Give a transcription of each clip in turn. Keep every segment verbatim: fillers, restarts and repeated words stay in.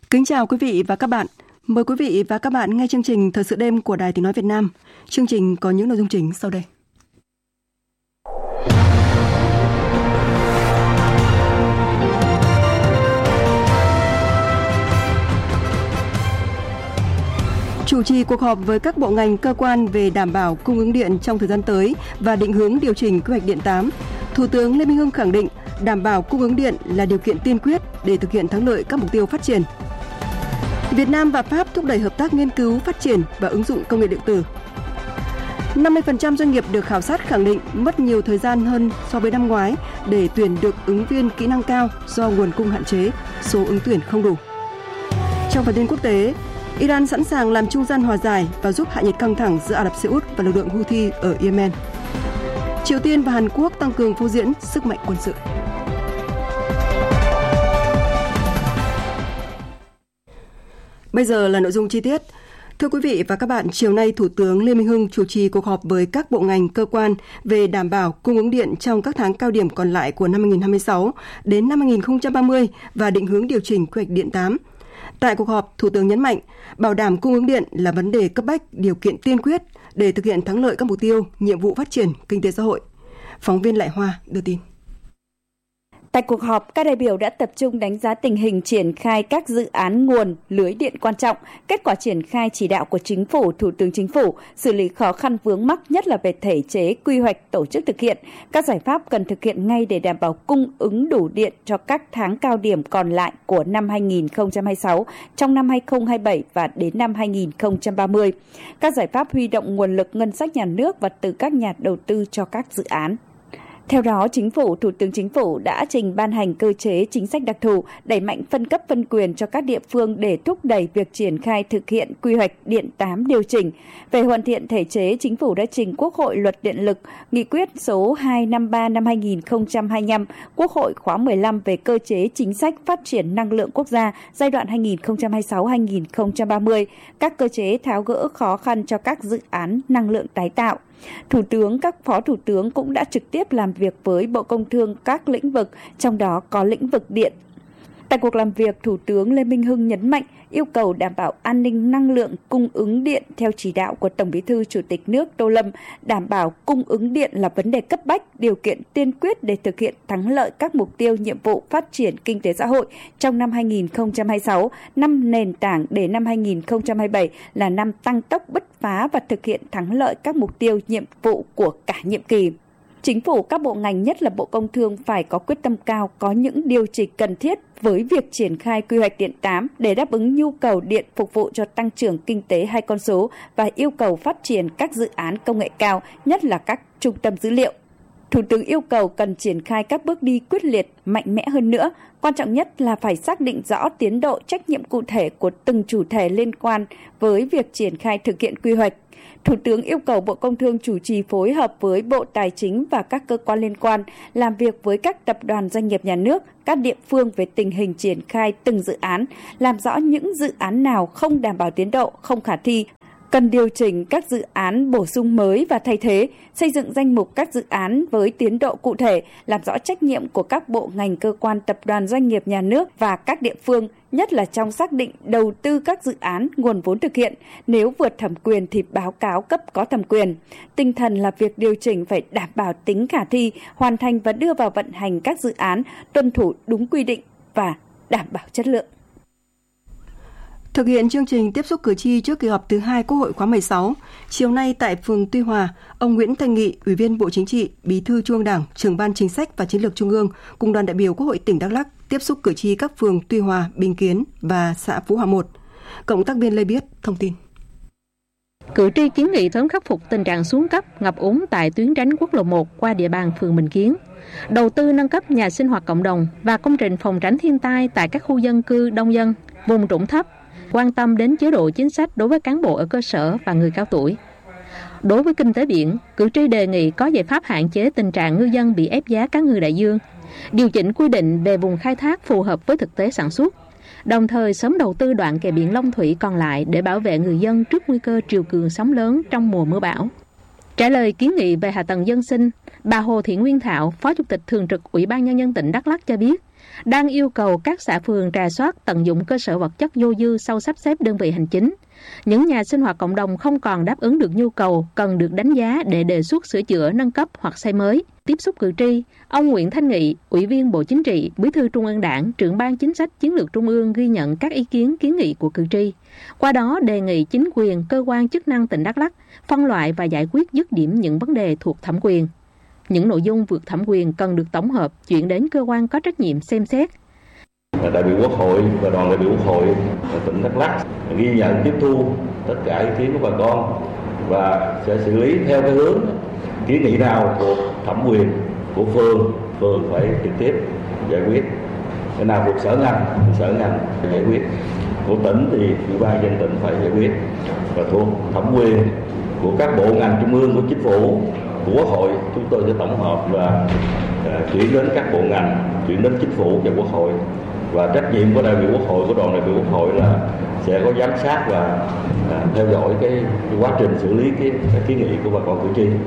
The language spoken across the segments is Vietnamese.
Kính chào quý vị và các bạn. Mời quý vị và các bạn nghe chương trình Thời sự đêm của Đài Tiếng nói Việt Nam. Chương trình có những nội dung chính sau đây. Chủ trì cuộc họp với các bộ ngành cơ quan về đảm bảo cung ứng điện trong thời gian tới và định hướng điều chỉnh quy hoạch điện tám, Thủ tướng Lê Minh Hưng khẳng định đảm bảo cung ứng điện là điều kiện tiên quyết để thực hiện thắng lợi các mục tiêu phát triển. Việt Nam và Pháp thúc đẩy hợp tác nghiên cứu, phát triển và ứng dụng công nghệ điện tử. năm mươi phần trăm doanh nghiệp được khảo sát khẳng định mất nhiều thời gian hơn so với năm ngoái để tuyển được ứng viên kỹ năng cao do nguồn cung hạn chế, số ứng tuyển không đủ. Trong phần tin quốc tế, Iran sẵn sàng làm trung gian hòa giải và giúp hạ nhiệt căng thẳng giữa Ả Rập Xê Út và lực lượng Houthi ở Yemen. Triều Tiên và Hàn Quốc tăng cường phô diễn sức mạnh quân sự. Bây giờ là nội dung chi tiết. Thưa quý vị và các bạn, chiều nay Thủ tướng Lê Minh Hưng chủ trì cuộc họp với các bộ ngành cơ quan về đảm bảo cung ứng điện trong các tháng cao điểm còn lại của năm hai không hai sáu đến năm hai không ba mươi và định hướng điều chỉnh quy hoạch điện tám. Tại cuộc họp, Thủ tướng nhấn mạnh, bảo đảm cung ứng điện là vấn đề cấp bách, điều kiện tiên quyết để thực hiện thắng lợi các mục tiêu, nhiệm vụ phát triển kinh tế xã hội. Phóng viên Lại Hoa đưa tin. Tại cuộc họp, các đại biểu đã tập trung đánh giá tình hình triển khai các dự án nguồn lưới điện quan trọng, kết quả triển khai chỉ đạo của Chính phủ, Thủ tướng Chính phủ, xử lý khó khăn vướng mắc nhất là về thể chế, quy hoạch, tổ chức thực hiện, các giải pháp cần thực hiện ngay để đảm bảo cung ứng đủ điện cho các tháng cao điểm còn lại của năm hai không hai sáu, trong năm hai không hai bảy và đến năm hai không ba mươi. Các giải pháp huy động nguồn lực ngân sách nhà nước và từ các nhà đầu tư cho các dự án. Theo đó, Chính phủ, Thủ tướng Chính phủ đã trình ban hành cơ chế chính sách đặc thù, đẩy mạnh phân cấp phân quyền cho các địa phương để thúc đẩy việc triển khai thực hiện quy hoạch điện tám điều chỉnh. Về hoàn thiện thể chế, Chính phủ đã trình Quốc hội luật điện lực, nghị quyết số hai trăm năm mươi ba năm hai không hai lăm, Quốc hội khóa mười lăm về cơ chế chính sách phát triển năng lượng quốc gia giai đoạn hai nghìn không trăm hai mươi sáu đến hai nghìn không trăm ba mươi, các cơ chế tháo gỡ khó khăn cho các dự án năng lượng tái tạo. Thủ tướng, các phó thủ tướng cũng đã trực tiếp làm việc với Bộ Công Thương các lĩnh vực, trong đó có lĩnh vực điện. Tại cuộc làm việc, Thủ tướng Lê Minh Hưng nhấn mạnh yêu cầu đảm bảo an ninh năng lượng cung ứng điện theo chỉ đạo của Tổng Bí thư Chủ tịch nước Tô Lâm, đảm bảo cung ứng điện là vấn đề cấp bách, điều kiện tiên quyết để thực hiện thắng lợi các mục tiêu nhiệm vụ phát triển kinh tế xã hội trong năm hai không hai sáu, năm nền tảng để năm hai không hai bảy là năm tăng tốc bứt phá và thực hiện thắng lợi các mục tiêu nhiệm vụ của cả nhiệm kỳ. Chính phủ, các bộ ngành nhất là Bộ Công Thương phải có quyết tâm cao, có những điều chỉnh cần thiết với việc triển khai quy hoạch điện tám để đáp ứng nhu cầu điện phục vụ cho tăng trưởng kinh tế hai con số và yêu cầu phát triển các dự án công nghệ cao, nhất là các trung tâm dữ liệu. Thủ tướng yêu cầu cần triển khai các bước đi quyết liệt, mạnh mẽ hơn nữa. Quan trọng nhất là phải xác định rõ tiến độ, trách nhiệm cụ thể của từng chủ thể liên quan với việc triển khai thực hiện quy hoạch. Thủ tướng yêu cầu Bộ Công Thương chủ trì phối hợp với Bộ Tài chính và các cơ quan liên quan, làm việc với các tập đoàn doanh nghiệp nhà nước, các địa phương về tình hình triển khai từng dự án, làm rõ những dự án nào không đảm bảo tiến độ, không khả thi, cần điều chỉnh các dự án bổ sung mới và thay thế, xây dựng danh mục các dự án với tiến độ cụ thể, làm rõ trách nhiệm của các bộ ngành cơ quan tập đoàn doanh nghiệp nhà nước và các địa phương, nhất là trong xác định đầu tư các dự án, nguồn vốn thực hiện. Nếu vượt thẩm quyền thì báo cáo cấp có thẩm quyền. Tinh thần là việc điều chỉnh phải đảm bảo tính khả thi, hoàn thành và đưa vào vận hành các dự án, tuân thủ đúng quy định và đảm bảo chất lượng. Thực hiện chương trình tiếp xúc cử tri trước kỳ họp thứ hai Quốc hội khóa mười sáu, chiều nay tại phường Tuy Hòa, ông Nguyễn Thanh Nghị, Ủy viên Bộ Chính trị, Bí thư Trung ương Đảng, Trưởng ban Chính sách và Chiến lược Trung ương cùng đoàn đại biểu Quốc hội tỉnh Đắk Lắk tiếp xúc cử tri các phường Tuy Hòa, Bình Kiến và xã Phú Hòa một. Cộng tác viên Lê Biết thông tin. Cử tri kiến nghị sớm khắc phục tình trạng xuống cấp, ngập úng tại tuyến tránh quốc lộ một qua địa bàn phường Bình Kiến, đầu tư nâng cấp nhà sinh hoạt cộng đồng và công trình phòng tránh thiên tai tại các khu dân cư đông dân, vùng trũng thấp, quan tâm đến chế độ chính sách đối với cán bộ ở cơ sở và người cao tuổi. Đối với kinh tế biển, cử tri đề nghị có giải pháp hạn chế tình trạng ngư dân bị ép giá cá ngừ đại dương, điều chỉnh quy định về vùng khai thác phù hợp với thực tế sản xuất, đồng thời sớm đầu tư đoạn kè biển Long Thủy còn lại để bảo vệ người dân trước nguy cơ triều cường sóng lớn trong mùa mưa bão. Trả lời kiến nghị về hạ tầng dân sinh, bà Hồ Thị Nguyên Thảo, Phó Chủ tịch Thường trực Ủy ban Nhân dân tỉnh Đắk Lắk cho biết, đang yêu cầu các xã phường rà soát tận dụng cơ sở vật chất vô dư sau sắp xếp đơn vị hành chính. Những nhà sinh hoạt cộng đồng không còn đáp ứng được nhu cầu cần được đánh giá để đề xuất sửa chữa, nâng cấp hoặc xây mới. Tiếp xúc cử tri, ông Nguyễn Thanh Nghị, Ủy viên Bộ Chính trị, Bí thư Trung ương Đảng, trưởng ban chính sách chiến lược Trung ương ghi nhận các ý kiến kiến nghị của cử tri. Qua đó đề nghị chính quyền, cơ quan chức năng tỉnh Đắk Lắk phân loại và giải quyết dứt điểm những vấn đề thuộc thẩm quyền. Những nội dung vượt thẩm quyền cần được tổng hợp, chuyển đến cơ quan có trách nhiệm xem xét. Đại biểu Quốc hội và đoàn đại biểu Quốc hội tỉnh Đắk Lắk ghi nhận, tiếp thu tất cả ý kiến của bà con và sẽ xử lý theo cái hướng kiến nghị nào thuộc thẩm quyền của phường, phường phải trực tiếp giải quyết. Cái nào thuộc sở ngành, sở ngành phải giải quyết. Của tỉnh thì Ủy ban nhân dân tỉnh phải giải quyết. Và thuộc thẩm quyền của các bộ ngành trung ương, của chính phủ, của Quốc hội, chúng tôi sẽ tổng hợp và uh, chuyển đến các bộ ngành, chuyển đến chính phủ và Quốc hội. Và trách nhiệm của đại biểu Quốc hội, của đoàn đại biểu Quốc hội là sẽ có giám sát và uh, theo dõi cái, cái quá trình xử lý cái, cái kiến nghị của bà con cử tri.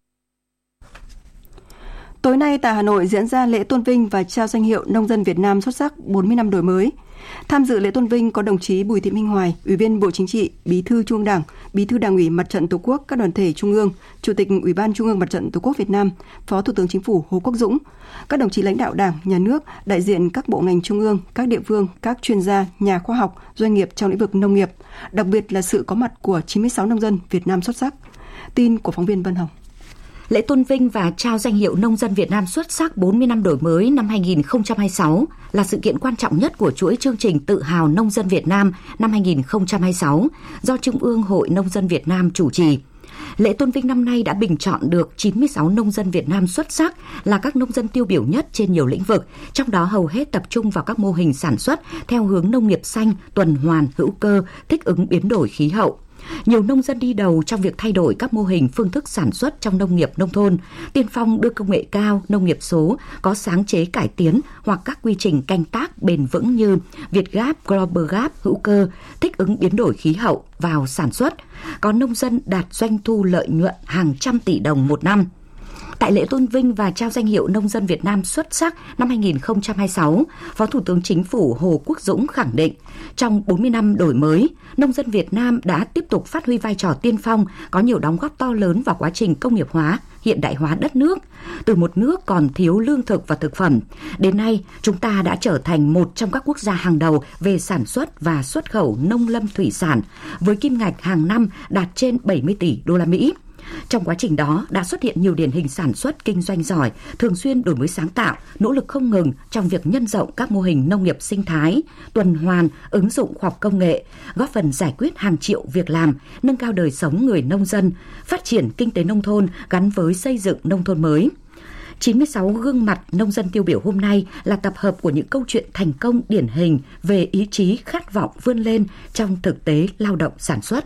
Tối nay tại Hà Nội diễn ra lễ tôn vinh và trao danh hiệu Nông dân Việt Nam xuất sắc bốn mươi năm đổi mới. Tham dự lễ tôn vinh có đồng chí Bùi Thị Minh Hoài, Ủy viên Bộ Chính trị, Bí thư Trung ương Đảng, Bí thư Đảng ủy Mặt trận Tổ quốc các đoàn thể Trung ương, Chủ tịch Ủy ban Trung ương Mặt trận Tổ quốc Việt Nam, Phó Thủ tướng Chính phủ Hồ Quốc Dũng, các đồng chí lãnh đạo Đảng, Nhà nước, đại diện các bộ ngành Trung ương, các địa phương, các chuyên gia, nhà khoa học, doanh nghiệp trong lĩnh vực nông nghiệp, đặc biệt là sự có mặt của chín mươi sáu nông dân Việt Nam xuất sắc. Tin của phóng viên Vân Hồng. Lễ tôn vinh và trao danh hiệu Nông dân Việt Nam xuất sắc bốn mươi năm đổi mới năm hai nghìn không trăm hai mươi sáu là sự kiện quan trọng nhất của chuỗi chương trình Tự hào Nông dân Việt Nam năm hai nghìn không trăm hai mươi sáu do Trung ương Hội Nông dân Việt Nam chủ trì. Lễ tôn vinh năm nay đã bình chọn được chín mươi sáu nông dân Việt Nam xuất sắc là các nông dân tiêu biểu nhất trên nhiều lĩnh vực, trong đó hầu hết tập trung vào các mô hình sản xuất theo hướng nông nghiệp xanh, tuần hoàn, hữu cơ, thích ứng biến đổi khí hậu. Nhiều nông dân đi đầu trong việc thay đổi các mô hình phương thức sản xuất trong nông nghiệp nông thôn, tiên phong đưa công nghệ cao, nông nghiệp số, có sáng chế cải tiến hoặc các quy trình canh tác bền vững như Việt Gap, Global Gap, hữu cơ, thích ứng biến đổi khí hậu vào sản xuất. Có nông dân đạt doanh thu lợi nhuận hàng trăm tỷ đồng một năm. Tại lễ tôn vinh và trao danh hiệu Nông dân Việt Nam xuất sắc năm hai nghìn không trăm hai mươi sáu, Phó Thủ tướng Chính phủ Hồ Quốc Dũng khẳng định, trong bốn mươi năm đổi mới, nông dân Việt Nam đã tiếp tục phát huy vai trò tiên phong, có nhiều đóng góp to lớn vào quá trình công nghiệp hóa, hiện đại hóa đất nước. Từ một nước còn thiếu lương thực và thực phẩm, đến nay chúng ta đã trở thành một trong các quốc gia hàng đầu về sản xuất và xuất khẩu nông lâm thủy sản, với kim ngạch hàng năm đạt trên bảy mươi tỷ đô la Mỹ. Trong quá trình đó đã xuất hiện nhiều điển hình sản xuất kinh doanh giỏi, thường xuyên đổi mới sáng tạo, nỗ lực không ngừng trong việc nhân rộng các mô hình nông nghiệp sinh thái, tuần hoàn, ứng dụng khoa học công nghệ, góp phần giải quyết hàng triệu việc làm, nâng cao đời sống người nông dân, phát triển kinh tế nông thôn gắn với xây dựng nông thôn mới. chín mươi sáu gương mặt nông dân tiêu biểu hôm nay là tập hợp của những câu chuyện thành công điển hình về ý chí khát vọng vươn lên trong thực tế lao động sản xuất.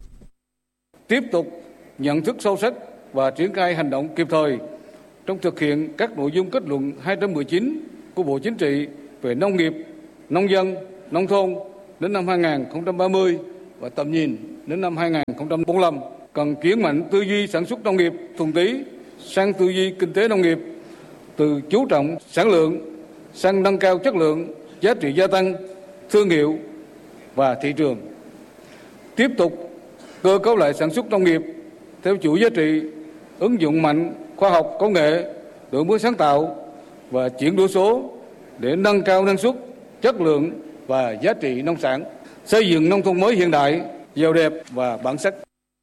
Tiếp tục nhận thức sâu sắc và triển khai hành động kịp thời trong thực hiện các nội dung kết luận hai trăm mười chín của Bộ Chính trị về nông nghiệp, nông dân, nông thôn đến năm hai nghìn không trăm ba mươi và tầm nhìn đến năm hai nghìn không trăm bốn mươi lăm, cần chuyển mạnh tư duy sản xuất nông nghiệp thuần túy sang tư duy kinh tế nông nghiệp, từ chú trọng sản lượng sang nâng cao chất lượng, giá trị gia tăng, thương hiệu và thị trường. Tiếp tục cơ cấu lại sản xuất nông nghiệp theo chuỗi giá trị, ứng dụng mạnh khoa học công nghệ, đổi mới sáng tạo và chuyển đổi số để nâng cao năng suất, chất lượng và giá trị nông sản, xây dựng nông thôn mới hiện đại, giàu đẹp và bản sắc.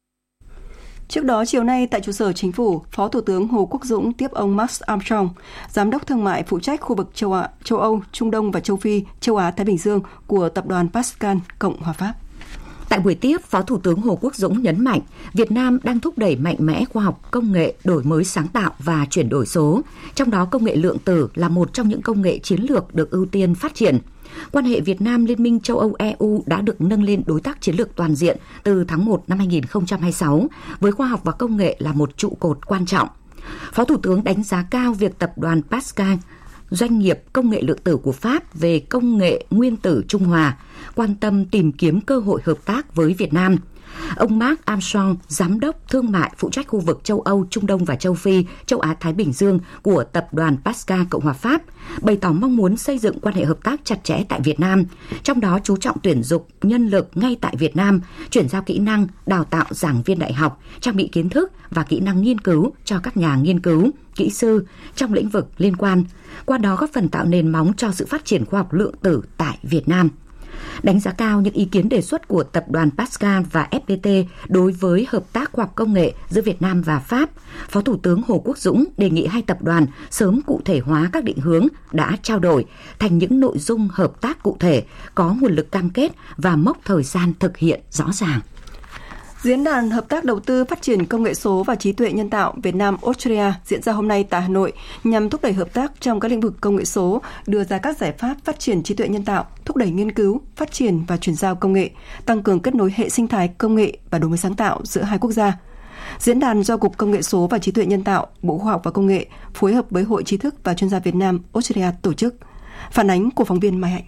Trước đó, chiều nay tại trụ sở Chính phủ, Phó Thủ tướng Hồ Quốc Dũng tiếp ông Max Armstrong, Giám đốc thương mại phụ trách khu vực châu Á, châu Âu, Trung Đông và châu Phi, châu Á-Thái Bình Dương của Tập đoàn Pascal, Cộng hòa Pháp. Tại buổi tiếp, Phó Thủ tướng Hồ Quốc Dũng nhấn mạnh Việt Nam đang thúc đẩy mạnh mẽ khoa học công nghệ, đổi mới sáng tạo và chuyển đổi số. Trong đó, công nghệ lượng tử là một trong những công nghệ chiến lược được ưu tiên phát triển. Quan hệ Việt Nam Liên minh châu Âu E U đã được nâng lên đối tác chiến lược toàn diện từ tháng một năm hai nghìn không trăm hai mươi sáu, với khoa học và công nghệ là một trụ cột quan trọng. Phó Thủ tướng đánh giá cao việc Tập đoàn Pascal, doanh nghiệp công nghệ lượng tử của Pháp về công nghệ nguyên tử Trung Hòa, quan tâm tìm kiếm cơ hội hợp tác với Việt Nam. Ông Mark Armstrong, Giám đốc Thương mại phụ trách khu vực châu Âu, Trung Đông và châu Phi, châu Á-Thái Bình Dương của Tập đoàn Pasca Cộng hòa Pháp, bày tỏ mong muốn xây dựng quan hệ hợp tác chặt chẽ tại Việt Nam, trong đó chú trọng tuyển dụng nhân lực ngay tại Việt Nam, chuyển giao kỹ năng, đào tạo giảng viên đại học, trang bị kiến thức và kỹ năng nghiên cứu cho các nhà nghiên cứu, kỹ sư trong lĩnh vực liên quan, qua đó góp phần tạo nền móng cho sự phát triển khoa học lượng tử tại Việt Nam. Đánh giá cao những ý kiến đề xuất của Tập đoàn Pasca và ép pê tê đối với hợp tác khoa học công nghệ giữa Việt Nam và Pháp, Phó Thủ tướng Hồ Quốc Dũng đề nghị hai tập đoàn sớm cụ thể hóa các định hướng đã trao đổi thành những nội dung hợp tác cụ thể, có nguồn lực cam kết và mốc thời gian thực hiện rõ ràng. Diễn đàn Hợp tác Đầu tư Phát triển Công nghệ số và Trí tuệ nhân tạo Việt Nam-Australia diễn ra hôm nay tại Hà Nội nhằm thúc đẩy hợp tác trong các lĩnh vực công nghệ số, đưa ra các giải pháp phát triển trí tuệ nhân tạo, thúc đẩy nghiên cứu, phát triển và chuyển giao công nghệ, tăng cường kết nối hệ sinh thái công nghệ và đổi mới sáng tạo giữa hai quốc gia. Diễn đàn do Cục Công nghệ số và Trí tuệ nhân tạo, Bộ Khoa học và Công nghệ phối hợp với Hội Trí thức và Chuyên gia Việt Nam-Australia tổ chức. Phản ánh của phóng viên Mai Hạnh.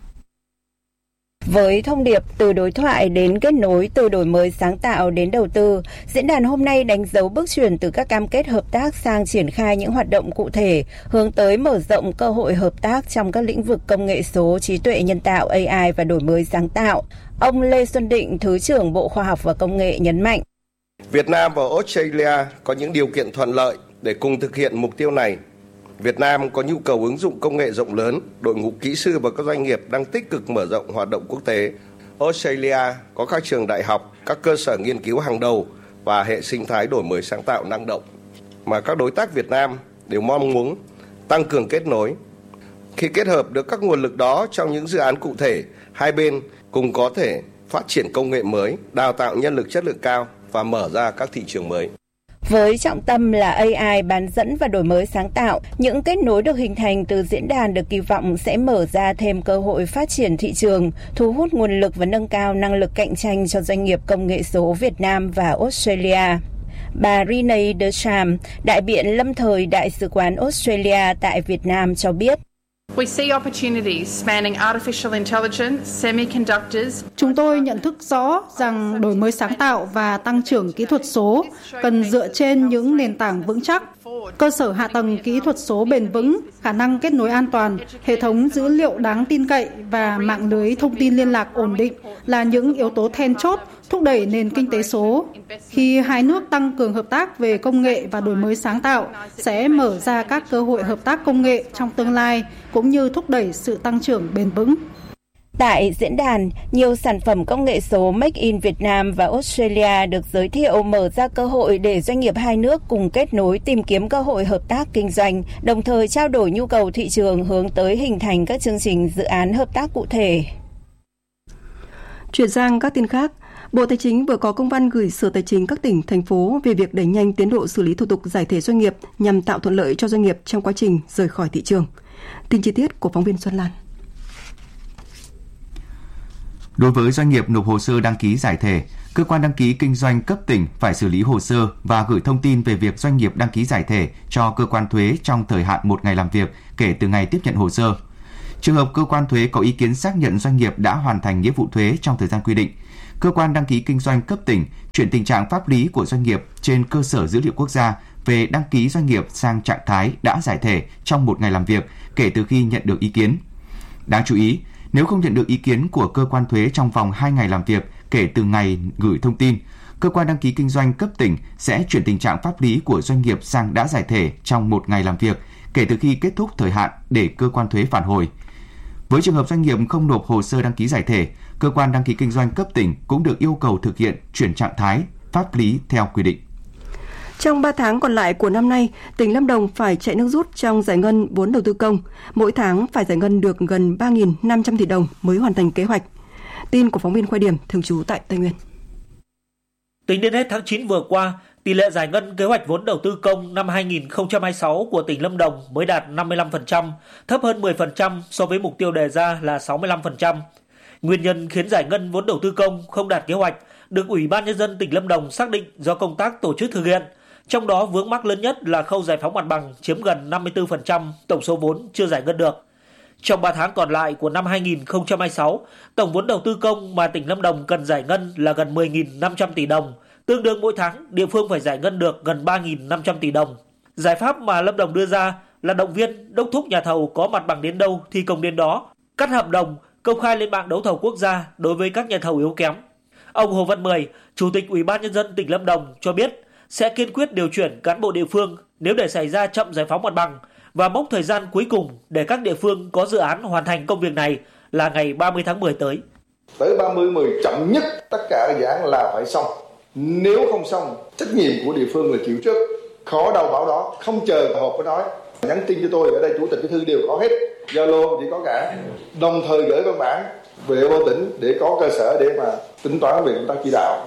Với thông điệp từ đối thoại đến kết nối, từ đổi mới sáng tạo đến đầu tư, diễn đàn hôm nay đánh dấu bước chuyển từ các cam kết hợp tác sang triển khai những hoạt động cụ thể, hướng tới mở rộng cơ hội hợp tác trong các lĩnh vực công nghệ số, trí tuệ nhân tạo, a i và đổi mới sáng tạo. Ông Lê Xuân Định, Thứ trưởng Bộ Khoa học và Công nghệ nhấn mạnh. Việt Nam và Australia có những điều kiện thuận lợi để cùng thực hiện mục tiêu này. Việt Nam có nhu cầu ứng dụng công nghệ rộng lớn, đội ngũ kỹ sư và các doanh nghiệp đang tích cực mở rộng hoạt động quốc tế. Australia có các trường đại học, các cơ sở nghiên cứu hàng đầu và hệ sinh thái đổi mới sáng tạo năng động, mà các đối tác Việt Nam đều mong muốn tăng cường kết nối. Khi kết hợp được các nguồn lực đó trong những dự án cụ thể, hai bên cùng có thể phát triển công nghệ mới, đào tạo nhân lực chất lượng cao và mở ra các thị trường mới. Với trọng tâm là a i, bán dẫn và đổi mới sáng tạo, những kết nối được hình thành từ diễn đàn được kỳ vọng sẽ mở ra thêm cơ hội phát triển thị trường, thu hút nguồn lực và nâng cao năng lực cạnh tranh cho doanh nghiệp công nghệ số Việt Nam và Australia. Bà Renee Desham, đại biện lâm thời Đại sứ quán Australia tại Việt Nam cho biết. Chúng tôi nhận thức rõ rằng đổi mới sáng tạo và tăng trưởng kỹ thuật số cần dựa trên những nền tảng vững chắc, cơ sở hạ tầng kỹ thuật số bền vững, khả năng kết nối an toàn, hệ thống dữ liệu đáng tin cậy và mạng lưới thông tin liên lạc ổn định là những yếu tố then chốt thúc đẩy nền kinh tế số. Khi hai nước tăng cường hợp tác về công nghệ và đổi mới sáng tạo, sẽ mở ra các cơ hội hợp tác công nghệ trong tương lai, cũng như thúc đẩy sự tăng trưởng bền vững. Tại diễn đàn, nhiều sản phẩm công nghệ số Make in Việt Nam và Australia được giới thiệu, mở ra cơ hội để doanh nghiệp hai nước cùng kết nối tìm kiếm cơ hội hợp tác kinh doanh, đồng thời trao đổi nhu cầu thị trường hướng tới hình thành các chương trình dự án hợp tác cụ thể. Chuyển sang các tin khác, Bộ Tài chính vừa có công văn gửi Sở Tài chính các tỉnh, thành phố về việc đẩy nhanh tiến độ xử lý thủ tục giải thể doanh nghiệp nhằm tạo thuận lợi cho doanh nghiệp trong quá trình rời khỏi thị trường. Tin chi tiết của phóng viên Xuân Lan. Đối với doanh nghiệp nộp hồ sơ đăng ký giải thể, cơ quan đăng ký kinh doanh cấp tỉnh phải xử lý hồ sơ và gửi thông tin về việc doanh nghiệp đăng ký giải thể cho cơ quan thuế trong thời hạn một ngày làm việc kể từ ngày tiếp nhận hồ sơ. Trường hợp cơ quan thuế có ý kiến xác nhận doanh nghiệp đã hoàn thành nghĩa vụ thuế trong thời gian quy định, cơ quan đăng ký kinh doanh cấp tỉnh chuyển tình trạng pháp lý của doanh nghiệp trên cơ sở dữ liệu quốc gia về đăng ký doanh nghiệp sang trạng thái đã giải thể trong một ngày làm việc kể từ khi nhận được ý kiến. Đáng chú ý, nếu không nhận được ý kiến của cơ quan thuế trong vòng hai ngày làm việc kể từ ngày gửi thông tin, cơ quan đăng ký kinh doanh cấp tỉnh sẽ chuyển tình trạng pháp lý của doanh nghiệp sang đã giải thể trong một ngày làm việc kể từ khi kết thúc thời hạn để cơ quan thuế phản hồi. Với trường hợp doanh nghiệp không nộp hồ sơ đăng ký giải thể, cơ quan đăng ký kinh doanh cấp tỉnh cũng được yêu cầu thực hiện chuyển trạng thái pháp lý theo quy định. Trong ba tháng còn lại của năm nay, tỉnh Lâm Đồng phải chạy nước rút trong giải ngân vốn đầu tư công. Mỗi tháng phải giải ngân được gần ba nghìn năm trăm tỷ đồng mới hoàn thành kế hoạch. Tin của phóng viên Khoai Điểm thường trú tại Tây Nguyên. Tính đến hết tháng chín vừa qua, tỷ lệ giải ngân kế hoạch vốn đầu tư công năm hai nghìn không trăm hai mươi sáu của tỉnh Lâm Đồng mới đạt năm mươi lăm phần trăm, thấp hơn mười phần trăm so với mục tiêu đề ra là sáu mươi lăm phần trăm. Nguyên nhân khiến giải ngân vốn đầu tư công không đạt kế hoạch được Ủy ban Nhân dân tỉnh Lâm Đồng xác định do công tác tổ chức thực hiện. Trong đó vướng mắc lớn nhất là khâu giải phóng mặt bằng chiếm gần năm mươi tư phần trăm tổng số vốn chưa giải ngân được. Trong ba tháng còn lại của năm hai nghìn không trăm hai mươi sáu, tổng vốn đầu tư công mà tỉnh Lâm Đồng cần giải ngân là gần mười nghìn năm trăm tỷ đồng, tương đương mỗi tháng địa phương phải giải ngân được gần ba nghìn năm trăm tỷ đồng. Giải pháp mà Lâm Đồng đưa ra là động viên, đốc thúc nhà thầu có mặt bằng đến đâu thi công đến đó, cắt hợp đồng, công khai lên mạng đấu thầu quốc gia đối với các nhà thầu yếu kém. Ông Hồ Văn Mười, Chủ tịch Ủy ban Nhân dân tỉnh Lâm Đồng cho biết sẽ kiên quyết điều chuyển cán bộ địa phương nếu để xảy ra chậm giải phóng mặt bằng và mốc thời gian cuối cùng để các địa phương có dự án hoàn thành công việc này là ngày ba mươi tháng mười tới. Tới ba mươi tháng mười chậm nhất tất cả các dự án là phải xong. Nếu không xong, trách nhiệm của địa phương là chịu trước. Khó đâu bảo đó, không chờ họp mới nói. Nhắn tin cho tôi, ở đây chủ tịch bí thư đều có hết. Zalo chỉ có cả. Đồng thời gửi văn bản về vô tỉnh để có cơ sở để mà tính toán về công tác chỉ đạo.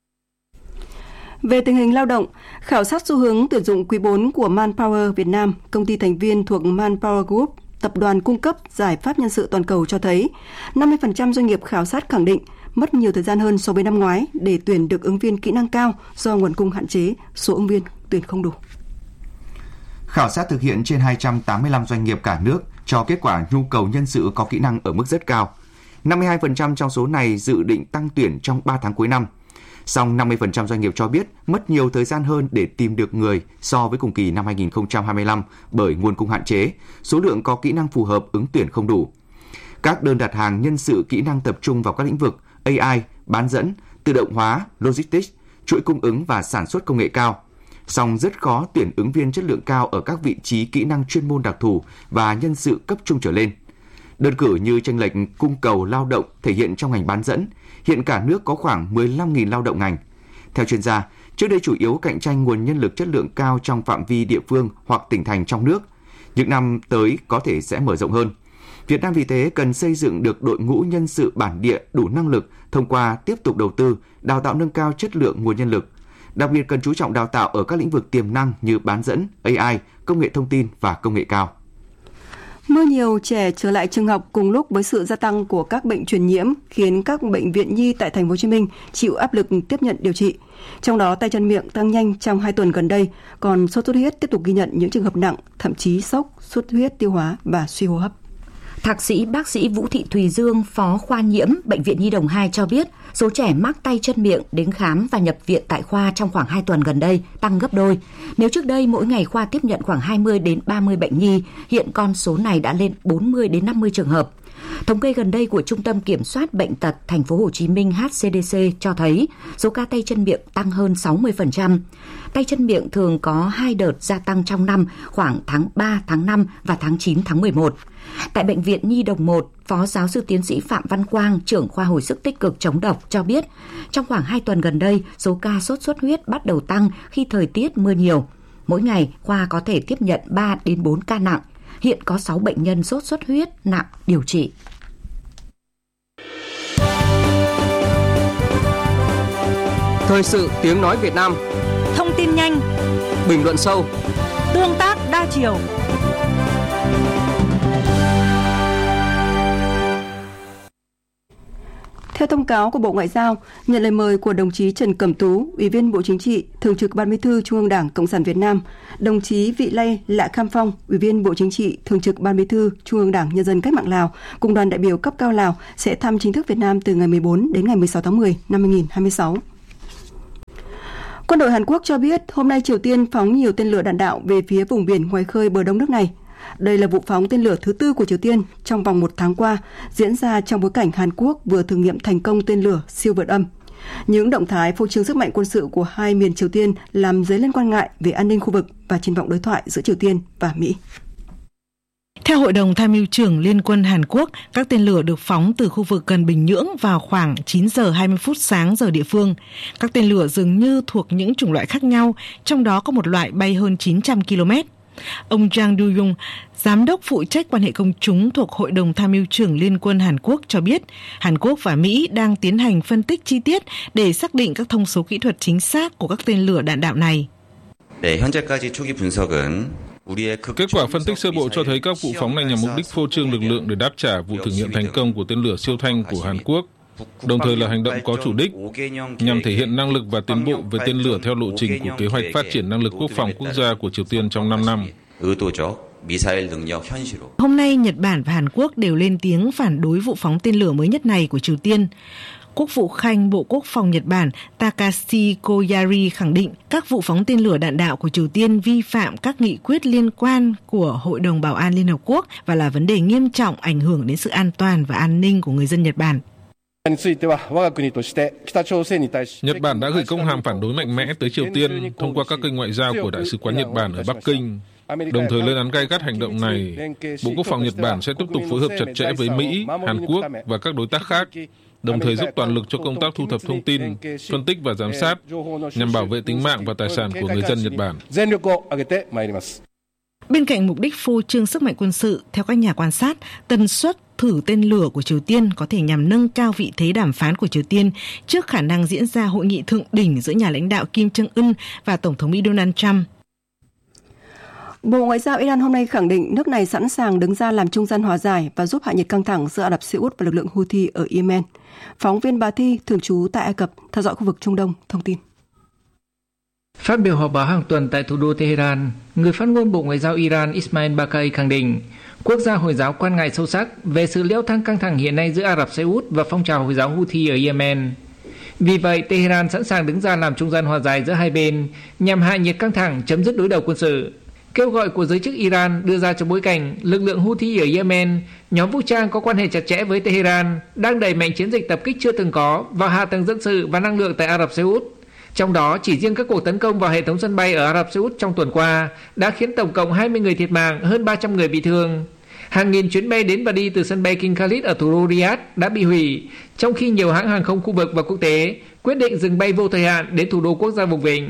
Về tình hình lao động, khảo sát xu hướng tuyển dụng quý bốn của Manpower Việt Nam, công ty thành viên thuộc Manpower Group, tập đoàn cung cấp giải pháp nhân sự toàn cầu cho thấy năm mươi phần trăm doanh nghiệp khảo sát khẳng định mất nhiều thời gian hơn so với năm ngoái để tuyển được ứng viên kỹ năng cao do nguồn cung hạn chế, số ứng viên tuyển không đủ. Khảo sát thực hiện trên hai trăm tám mươi lăm doanh nghiệp cả nước cho kết quả nhu cầu nhân sự có kỹ năng ở mức rất cao. năm mươi hai phần trăm trong số này dự định tăng tuyển trong ba tháng cuối năm. Song năm mươi phần trăm doanh nghiệp cho biết mất nhiều thời gian hơn để tìm được người so với cùng kỳ năm hai nghìn không trăm hai mươi lăm bởi nguồn cung hạn chế, số lượng có kỹ năng phù hợp ứng tuyển không đủ. Các đơn đặt hàng nhân sự kỹ năng tập trung vào các lĩnh vực a i, bán dẫn, tự động hóa, logistics, chuỗi cung ứng và sản xuất công nghệ cao. Song rất khó tuyển ứng viên chất lượng cao ở các vị trí kỹ năng chuyên môn đặc thù và nhân sự cấp trung trở lên. Đơn cử như chênh lệch cung cầu lao động thể hiện trong ngành bán dẫn, hiện cả nước có khoảng mười lăm nghìn lao động ngành. Theo chuyên gia, trước đây chủ yếu cạnh tranh nguồn nhân lực chất lượng cao trong phạm vi địa phương hoặc tỉnh thành trong nước. Những năm tới có thể sẽ mở rộng hơn. Việt Nam vì thế cần xây dựng được đội ngũ nhân sự bản địa đủ năng lực thông qua tiếp tục đầu tư, đào tạo nâng cao chất lượng nguồn nhân lực. Đặc biệt cần chú trọng đào tạo ở các lĩnh vực tiềm năng như bán dẫn, a i, công nghệ thông tin và công nghệ cao. Mưa nhiều, trẻ trở lại trường học cùng lúc với sự gia tăng của các bệnh truyền nhiễm khiến các bệnh viện nhi tại Thành phố Hồ Chí Minh chịu áp lực tiếp nhận điều trị. Trong đó tay chân miệng tăng nhanh trong hai tuần gần đây, còn sốt xuất huyết tiếp tục ghi nhận những trường hợp nặng, thậm chí sốc, xuất huyết tiêu hóa và suy hô hấp. Thạc sĩ bác sĩ Vũ Thị Thùy Dương, phó khoa nhiễm Bệnh viện Nhi Đồng hai cho biết, số trẻ mắc tay chân miệng đến khám và nhập viện tại khoa trong khoảng hai tuần gần đây tăng gấp đôi. Nếu trước đây mỗi ngày khoa tiếp nhận khoảng hai mươi đến ba mươi bệnh nhi, hiện con số này đã lên bốn mươi đến năm mươi trường hợp. Thống kê gần đây của Trung tâm Kiểm soát Bệnh tật Thành phố Hồ Chí Minh H C D C cho thấy số ca tay chân miệng tăng hơn sáu mươi phần trăm. Tay chân miệng thường có hai đợt gia tăng trong năm, khoảng tháng ba, tháng năm và tháng chín, tháng mười một. Tại Bệnh viện Nhi Đồng một, Phó giáo sư tiến sĩ Phạm Văn Quang, trưởng khoa hồi sức tích cực chống độc cho biết, trong khoảng hai tuần gần đây, số ca sốt xuất huyết bắt đầu tăng khi thời tiết mưa nhiều. Mỗi ngày, khoa có thể tiếp nhận ba đến bốn ca nặng. Hiện có sáu bệnh nhân sốt xuất huyết nặng điều trị. Thời sự tiếng nói Việt Nam. Thông tin nhanh, bình luận sâu, tương tác đa chiều. Theo thông cáo của Bộ Ngoại giao, nhận lời mời của đồng chí Trần Cẩm Tú, Ủy viên Bộ Chính trị, Thường trực Ban Bí thư Trung ương Đảng Cộng sản Việt Nam, đồng chí Vị Lây Lạ Kham Phong, Ủy viên Bộ Chính trị, Thường trực Ban Bí thư Trung ương Đảng Nhân dân Cách mạng Lào, cùng đoàn đại biểu cấp cao Lào sẽ thăm chính thức Việt Nam từ ngày mười bốn đến ngày mười sáu tháng mười năm hai nghìn không trăm hai mươi sáu. Quân đội Hàn Quốc cho biết hôm nay Triều Tiên phóng nhiều tên lửa đạn đạo về phía vùng biển ngoài khơi bờ đông nước này. Đây là vụ phóng tên lửa thứ tư của Triều Tiên trong vòng một tháng qua, diễn ra trong bối cảnh Hàn Quốc vừa thử nghiệm thành công tên lửa siêu vượt âm. Những động thái phô trương sức mạnh quân sự của hai miền Triều Tiên làm dấy lên quan ngại về an ninh khu vực và triển vọng đối thoại giữa Triều Tiên và Mỹ. Theo Hội đồng Tham mưu trưởng Liên quân Hàn Quốc, các tên lửa được phóng từ khu vực gần Bình Nhưỡng vào khoảng chín giờ hai mươi phút sáng giờ địa phương. Các tên lửa dường như thuộc những chủng loại khác nhau, trong đó có một loại bay hơn chín trăm ki lô mét. Ông Jang Du-yung, giám đốc phụ trách quan hệ công chúng thuộc Hội đồng Tham mưu trưởng Liên quân Hàn Quốc cho biết, Hàn Quốc và Mỹ đang tiến hành phân tích chi tiết để xác định các thông số kỹ thuật chính xác của các tên lửa đạn đạo này. Kết quả phân tích sơ bộ cho thấy các vụ phóng này nhằm mục đích phô trương lực lượng để đáp trả vụ thử nghiệm thành công của tên lửa siêu thanh của Hàn Quốc, đồng thời là hành động có chủ đích nhằm thể hiện năng lực và tiến bộ về tên lửa theo lộ trình của kế hoạch phát triển năng lực quốc phòng quốc gia của Triều Tiên trong năm năm. Hôm nay, Nhật Bản và Hàn Quốc đều lên tiếng phản đối vụ phóng tên lửa mới nhất này của Triều Tiên. Quốc vụ Khanh Bộ Quốc phòng Nhật Bản Takashi Koyari khẳng định các vụ phóng tên lửa đạn đạo của Triều Tiên vi phạm các nghị quyết liên quan của Hội đồng Bảo an Liên Hợp Quốc và là vấn đề nghiêm trọng ảnh hưởng đến sự an toàn và an ninh của người dân Nhật Bản. Nhật Bản đã gửi công hàm phản đối mạnh mẽ tới Triều Tiên thông qua các kênh ngoại giao của Đại sứ quán Nhật Bản ở Bắc Kinh. Đồng thời lên án gay gắt hành động này, Bộ Quốc phòng Nhật Bản sẽ tiếp tục phối hợp chặt chẽ với Mỹ, Hàn Quốc và các đối tác khác, đồng thời dốc toàn lực cho công tác thu thập thông tin, phân tích và giám sát nhằm bảo vệ tính mạng và tài sản của người dân Nhật Bản. Bên cạnh mục đích phô trương sức mạnh quân sự, theo các nhà quan sát, tần suất thử tên lửa của Triều Tiên có thể nhằm nâng cao vị thế đàm phán của Triều Tiên trước khả năng diễn ra hội nghị thượng đỉnh giữa nhà lãnh đạo Kim Jong-un và Tổng thống Mỹ Donald Trump. Bộ Ngoại giao Iran hôm nay khẳng định nước này sẵn sàng đứng ra làm trung gian hòa giải và giúp hạ nhiệt căng thẳng giữa Ả Rập Xê Út và lực lượng Houthi ở Yemen. Phóng viên Bà Thi, thường trú tại Ai Cập, theo dõi khu vực Trung Đông, thông tin. Phát biểu họp báo hàng tuần tại thủ đô Tehran, người phát ngôn Bộ Ngoại giao Iran Ismail Baqai khẳng định quốc gia Hồi giáo quan ngại sâu sắc về sự leo thang căng thẳng hiện nay giữa Ả Rập Xê Út và phong trào Hồi giáo Houthi ở Yemen. Vì vậy, Tehran sẵn sàng đứng ra làm trung gian hòa giải giữa hai bên nhằm hạ nhiệt căng thẳng, chấm dứt đối đầu quân sự. Kêu gọi của giới chức Iran đưa ra trong bối cảnh lực lượng Houthi ở Yemen, nhóm vũ trang có quan hệ chặt chẽ với Tehran, đang đẩy mạnh chiến dịch tập kích chưa từng có vào hạ tầng dân sự và năng lượng tại Ả Rập Xê Út. Trong đó, chỉ riêng các cuộc tấn công vào hệ thống sân bay ở Ả Rập Xê Út trong tuần qua đã khiến tổng cộng hai mươi người thiệt mạng, hơn ba trăm người bị thương. Hàng nghìn chuyến bay đến và đi từ sân bay King Khalid ở thủ đô Riyadh đã bị hủy, trong khi nhiều hãng hàng không khu vực và quốc tế quyết định dừng bay vô thời hạn đến thủ đô quốc gia vùng vịnh.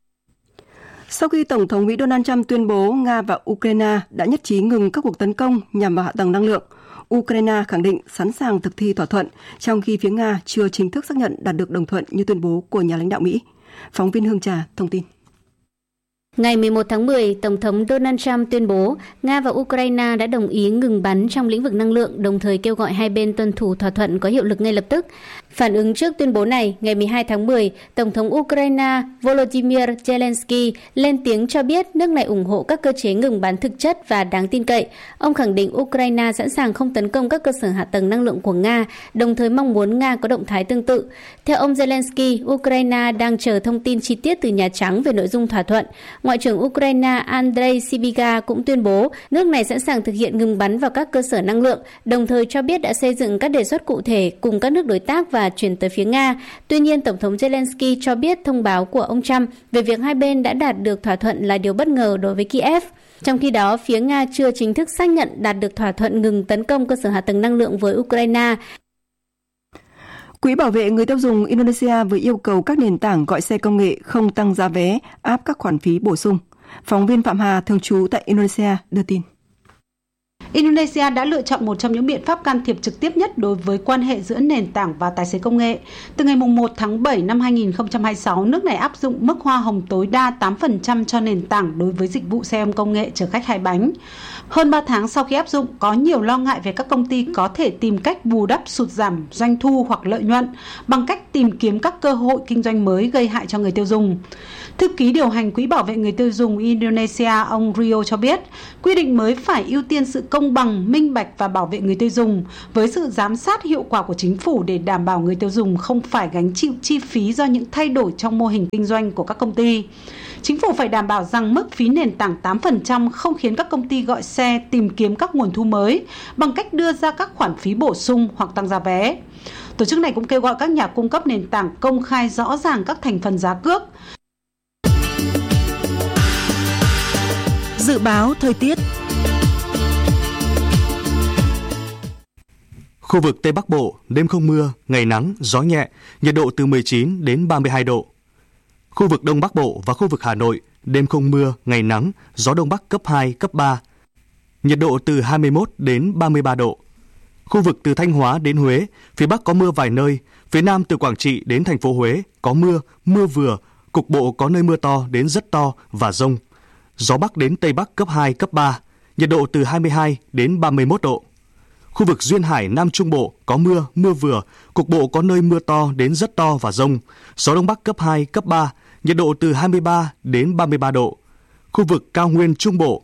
Sau khi Tổng thống Mỹ Donald Trump tuyên bố Nga và Ukraine đã nhất trí ngừng các cuộc tấn công nhằm vào hạ tầng năng lượng, Ukraine khẳng định sẵn sàng thực thi thỏa thuận, trong khi phía Nga chưa chính thức xác nhận đạt được đồng thuận như tuyên bố của nhà lãnh đạo Mỹ. Phóng viên Hương Trà thông tin. Ngày mười một tháng mười, Tổng thống Donald Trump tuyên bố Nga và Ukraine đã đồng ý ngừng bắn trong lĩnh vực năng lượng, đồng thời kêu gọi hai bên tuân thủ thỏa thuận có hiệu lực ngay lập tức. Phản ứng trước tuyên bố này, ngày mười hai tháng mười, Tổng thống Ukraine Volodymyr Zelensky lên tiếng cho biết nước này ủng hộ các cơ chế ngừng bắn thực chất và đáng tin cậy. Ông khẳng định Ukraine sẵn sàng không tấn công các cơ sở hạ tầng năng lượng của Nga, đồng thời mong muốn Nga có động thái tương tự. Theo ông Zelensky, Ukraine đang chờ thông tin chi tiết từ Nhà Trắng về nội dung thỏa thuận. Ngoại trưởng Ukraine Andrei Sybiga cũng tuyên bố nước này sẵn sàng thực hiện ngừng bắn vào các cơ sở năng lượng, đồng thời cho biết đã xây dựng các đề xuất cụ thể cùng các nước đối tác và chuyển tới phía Nga. Tuy nhiên, Tổng thống Zelensky cho biết thông báo của ông Trump về việc hai bên đã đạt được thỏa thuận là điều bất ngờ đối với Kiev. Trong khi đó, phía Nga chưa chính thức xác nhận đạt được thỏa thuận ngừng tấn công cơ sở hạ tầng năng lượng với Ukraine. Quỹ bảo vệ người tiêu dùng Indonesia vừa yêu cầu các nền tảng gọi xe công nghệ không tăng giá vé, áp các khoản phí bổ sung. Phóng viên Phạm Hà, thường trú tại Indonesia, đưa tin. Indonesia đã lựa chọn một trong những biện pháp can thiệp trực tiếp nhất đối với quan hệ giữa nền tảng và tài xế công nghệ. Từ ngày một tháng bảy năm hai nghìn không trăm hai mươi sáu, nước này áp dụng mức hoa hồng tối đa tám phần trăm cho nền tảng đối với dịch vụ xe ôm công nghệ chở khách hai bánh. Hơn ba tháng sau khi áp dụng, có nhiều lo ngại về các công ty có thể tìm cách bù đắp sụt giảm doanh thu hoặc lợi nhuận bằng cách tìm kiếm các cơ hội kinh doanh mới gây hại cho người tiêu dùng. Thư ký điều hành Quỹ bảo vệ người tiêu dùng Indonesia, ông Rio cho biết, quy định mới phải ưu tiên sự công bằng, minh bạch và bảo vệ người tiêu dùng, với sự giám sát hiệu quả của chính phủ để đảm bảo người tiêu dùng không phải gánh chịu chi phí do những thay đổi trong mô hình kinh doanh của các công ty. Chính phủ phải đảm bảo rằng mức phí nền tảng tám phần trăm không khiến các công ty gọi xe tìm kiếm các nguồn thu mới bằng cách đưa ra các khoản phí bổ sung hoặc tăng giá vé. Tổ chức này cũng kêu gọi các nhà cung cấp nền tảng công khai rõ ràng các thành phần giá cước. Dự báo thời tiết. Khu vực Tây Bắc Bộ, đêm không mưa, ngày nắng, gió nhẹ, nhiệt độ từ mười chín đến ba mươi hai độ. Khu vực Đông Bắc Bộ và khu vực Hà Nội, đêm không mưa, ngày nắng, gió Đông Bắc cấp hai, cấp ba. Nhiệt độ từ hai mươi mốt đến ba mươi ba độ. Khu vực từ Thanh Hóa đến Huế, phía Bắc có mưa vài nơi, phía Nam từ Quảng Trị đến thành phố Huế có mưa, mưa vừa, cục bộ có nơi mưa to đến rất to và dông. Gió Bắc đến Tây Bắc cấp hai, cấp ba, nhiệt độ từ hai mươi hai đến ba mươi mốt độ. Khu vực Duyên Hải Nam Trung Bộ có mưa, mưa vừa, cục bộ có nơi mưa to đến rất to và dông. Gió Đông Bắc cấp hai, cấp ba, nhiệt độ từ hai mươi ba đến ba mươi ba độ. Khu vực Cao Nguyên Trung Bộ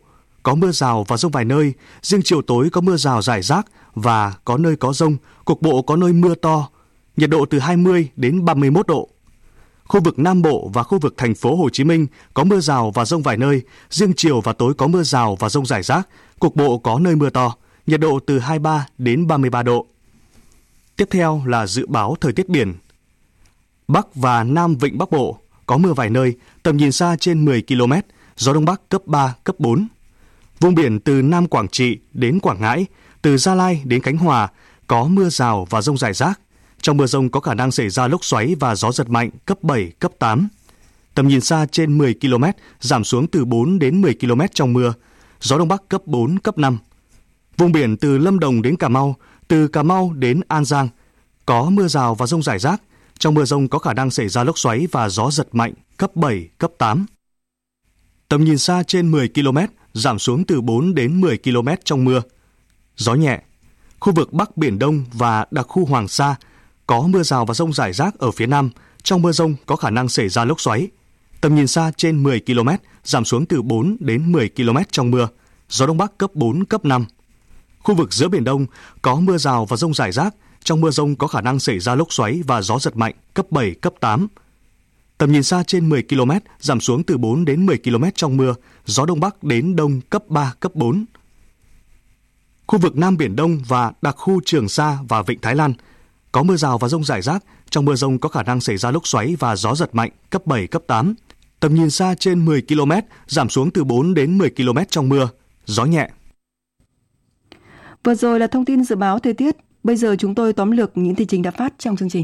có mưa rào và dông vài nơi, riêng chiều tối có mưa rào rải rác và có nơi có dông, cục bộ có nơi mưa to, nhiệt độ từ hai mươi đến ba mươi mốt độ. Khu vực Nam Bộ và khu vực thành phố Hồ Chí Minh có mưa rào và dông vài nơi, riêng chiều và tối có mưa rào và dông rải rác, cục bộ có nơi mưa to, nhiệt độ từ hai mươi ba đến ba mươi ba độ. Tiếp theo là dự báo thời tiết biển. Bắc và Nam Vịnh Bắc Bộ có mưa vài nơi, tầm nhìn xa trên mười ki lô mét, gió Đông Bắc cấp ba, cấp bốn. Vùng biển từ Nam Quảng Trị đến Quảng Ngãi, từ Gia Lai đến Khánh Hòa có mưa rào và dông rải rác. Trong mưa dông có khả năng xảy ra lốc xoáy và gió giật mạnh cấp bảy, cấp tám. Tầm nhìn xa trên mười ki lô mét, giảm xuống từ bốn đến mười ki lô mét trong mưa, gió Đông Bắc cấp bốn, cấp năm. Vùng biển từ Lâm Đồng đến Cà Mau, từ Cà Mau đến An Giang có mưa rào và dông rải rác. Trong mưa dông có khả năng xảy ra lốc xoáy và gió giật mạnh cấp bảy, cấp tám. Tầm nhìn xa trên mười ki lô mét, giảm xuống từ bốn đến mười ki lô mét trong mưa. Gió nhẹ. Khu vực Bắc Biển Đông và đặc khu Hoàng Sa có mưa rào và dông rải rác ở phía Nam. Trong mưa dông có khả năng xảy ra lốc xoáy. Tầm nhìn xa trên mười ki lô mét, giảm xuống từ bốn đến mười ki lô mét trong mưa. Gió Đông Bắc cấp bốn, cấp năm. Khu vực giữa Biển Đông có mưa rào và dông rải rác. Trong mưa dông có khả năng xảy ra lốc xoáy và gió giật mạnh cấp bảy, cấp tám. Tầm nhìn xa trên mười ki lô mét, giảm xuống từ bốn đến mười ki lô mét trong mưa, gió Đông Bắc đến Đông cấp ba, cấp bốn. Khu vực Nam Biển Đông và đặc khu Trường Sa và Vịnh Thái Lan có mưa rào và dông rải rác. Trong mưa dông có khả năng xảy ra lốc xoáy và gió giật mạnh cấp bảy, cấp tám. Tầm nhìn xa trên mười ki lô mét, giảm xuống từ bốn đến mười ki lô mét trong mưa, gió nhẹ. Vừa rồi là thông tin dự báo thời tiết. Bây giờ chúng tôi tóm lược những tin chính đã phát trong chương trình.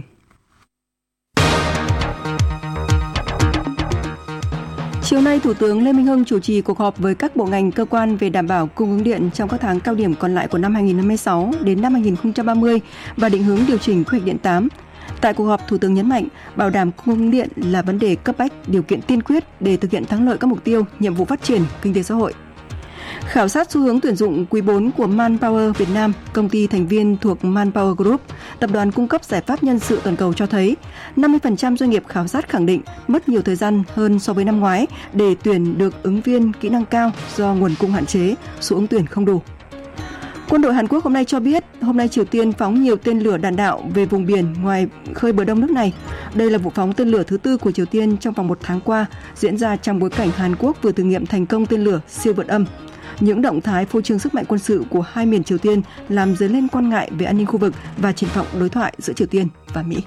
Chiều nay, Thủ tướng Lê Minh Hưng chủ trì cuộc họp với các bộ ngành cơ quan về đảm bảo cung ứng điện trong các tháng cao điểm còn lại của năm hai nghìn không trăm hai mươi sáu đến năm hai nghìn không trăm ba mươi và định hướng điều chỉnh quy hoạch điện tám. Tại cuộc họp, Thủ tướng nhấn mạnh bảo đảm cung ứng điện là vấn đề cấp bách, điều kiện tiên quyết để thực hiện thắng lợi các mục tiêu, nhiệm vụ phát triển kinh tế xã hội. Khảo sát xu hướng tuyển dụng quý bốn của Manpower Việt Nam, công ty thành viên thuộc Manpower Group, tập đoàn cung cấp giải pháp nhân sự toàn cầu cho thấy năm mươi phần trăm doanh nghiệp khảo sát khẳng định mất nhiều thời gian hơn so với năm ngoái để tuyển được ứng viên kỹ năng cao do nguồn cung hạn chế, số ứng tuyển không đủ. Quân đội Hàn Quốc hôm nay cho biết, hôm nay Triều Tiên phóng nhiều tên lửa đạn đạo về vùng biển ngoài khơi bờ đông nước này. Đây là vụ phóng tên lửa thứ tư của Triều Tiên trong vòng một tháng qua, diễn ra trong bối cảnh Hàn Quốc vừa thử nghiệm thành công tên lửa siêu vượt âm. Những động thái phô trương sức mạnh quân sự của hai miền Triều Tiên làm dấy lên quan ngại về an ninh khu vực và triển vọng đối thoại giữa Triều Tiên và Mỹ.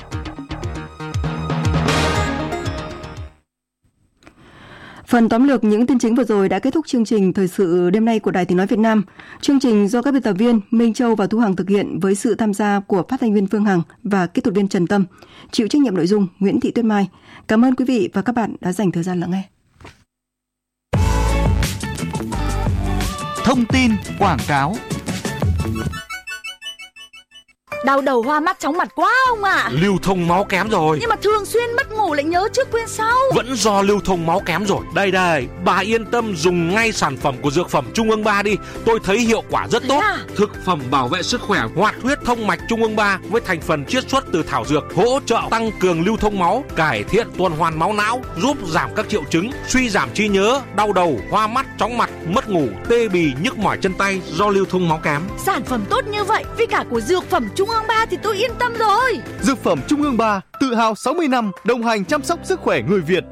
Phần tóm lược những tin chính vừa rồi đã kết thúc chương trình Thời sự đêm nay của Đài Tiếng nói Việt Nam. Chương trình do các biên tập viên Minh Châu và Thu Hằng thực hiện với sự tham gia của phát thanh viên Phương Hằng và kỹ thuật viên Trần Tâm. Chịu trách nhiệm nội dung Nguyễn Thị Tuyết Mai. Cảm ơn quý vị và các bạn đã dành thời gian lắng nghe. Thông tin quảng cáo. Đau đầu, hoa mắt, chóng mặt quá ông ạ. À. Lưu thông máu kém rồi. Nhưng mà thường xuyên mất ngủ lại nhớ trước quên sau. Vẫn do lưu thông máu kém rồi. Đây đây, bà yên tâm dùng ngay sản phẩm của Dược phẩm Trung ương ba đi. Tôi thấy hiệu quả rất tốt. À? Thực phẩm bảo vệ sức khỏe hoạt huyết thông mạch Trung ương ba với thành phần chiết xuất từ thảo dược, hỗ trợ tăng cường lưu thông máu, cải thiện tuần hoàn máu não, giúp giảm các triệu chứng suy giảm trí nhớ, đau đầu, hoa mắt, chóng mặt, mất ngủ, tê bì, nhức mỏi chân tay do lưu thông máu kém. Sản phẩm tốt như vậy với cả của Dược phẩm Trung ương ba thì tôi yên tâm rồi. Dược phẩm Trung ương ba tự hào sáu mươi năm đồng hành chăm sóc sức khỏe người Việt.